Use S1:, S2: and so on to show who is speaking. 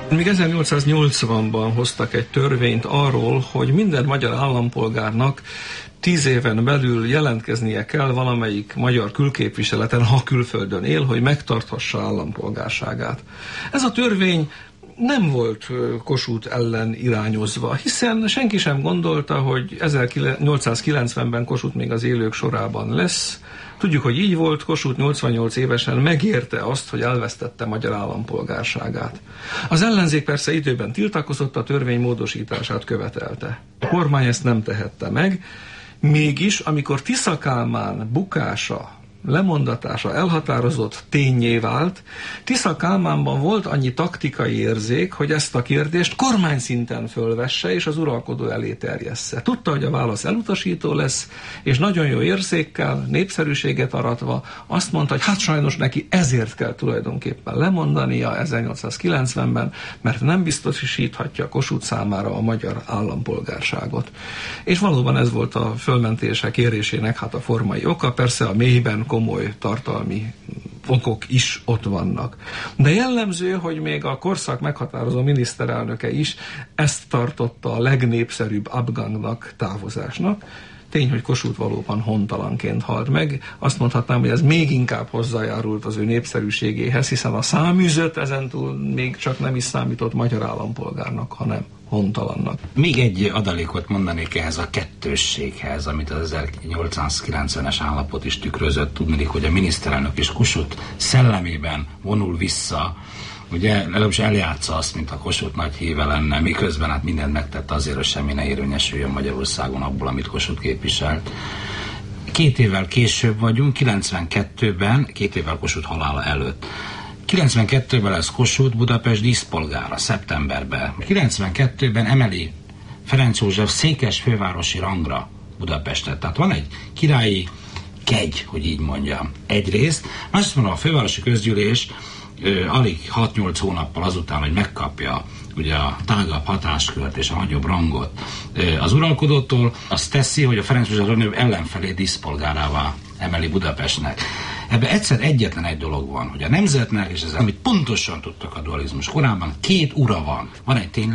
S1: Még 1880-ban hoztak egy törvényt arról, hogy minden magyar állampolgárnak 10 éven belül jelentkeznie kell valamelyik magyar külképviseleten, ha külföldön él, hogy megtarthassa állampolgárságát. Ez a törvény nem volt Kossuth ellen irányozva, hiszen senki sem gondolta, hogy 1890-ben Kossuth még az élők sorában lesz. Tudjuk, hogy így volt, Kossuth 88 évesen megérte azt, hogy elvesztette magyar állampolgárságát. Az ellenzék persze időben tiltakozott, a törvény módosítását követelte. A kormány ezt nem tehette meg, mégis, amikor Tisza Kálmán bukása, lemondatása elhatározott ténnyé vált, Tisza Kálmánban volt annyi taktikai érzék, hogy ezt a kérdést kormányszinten fölvesse és az uralkodó elé terjessze. Tudta, hogy a válasz elutasító lesz, és nagyon jó érzékkel, népszerűséget aratva azt mondta, hogy hát sajnos neki ezért kell tulajdonképpen lemondania 1890-ben, mert nem biztosíthatja Kossuth számára a magyar állampolgárságot. És valóban ez volt a fölmentése kérésének hát a formai oka, persze a mélyben komoly tartalmi okok is ott vannak. De jellemző, hogy még a korszak meghatározó miniszterelnöke is ezt tartotta a legnépszerűbb abgangnak, távozásnak. Tény, hogy Kossuth valóban hontalanként halt meg. Azt mondhatnám, hogy ez még inkább hozzájárult az ő népszerűségéhez, hiszen a száműzött ezentúl még csak nem is számított magyar állampolgárnak, hanem hontalannak.
S2: Még egy adalékot mondanék ehhez a kettősséghez, amit az 1890-es állapot is tükrözött. Tudnék, hogy a miniszterelnök és Kossuth szellemében vonul vissza, ugye legalábbis eljátsza azt, mintha Kossuth nagy híve lenne, miközben hát mindent megtette azért, hogy semmi ne érvényesüljön Magyarországon abból, amit Kossuth képviselt. 2 évvel később vagyunk, 92-ben, 2 évvel Kossuth halála előtt. 92-ben lesz Kossuth Budapest díszpolgára, szeptemberben. 92-ben emeli Ferenc József székes fővárosi rangra Budapestet. Tehát van egy királyi kegy, hogy így mondjam, egyrészt. Másrészt mondom, a fővárosi közgyűlés alig 6-8 hónappal azután, hogy megkapja ugye a tágabb hatáskört és a nagyobb rangot az uralkodótól, azt teszi, hogy a Ferenc József legnagyobb ellenfelé díszpolgárává emeli Budapestnek. Ebben egyszer egyetlen egy dolog van, hogy a nemzetnek, és ez amit pontosan tudtak a dualizmus korában, 2 ura van. Van egy tényleg